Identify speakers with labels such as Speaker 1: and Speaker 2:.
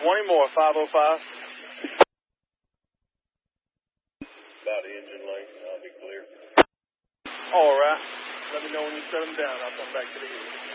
Speaker 1: 20 more, 505.
Speaker 2: About engine length, I'll be clear.
Speaker 1: All right. Let me know when you set them down. I'll come back to the end.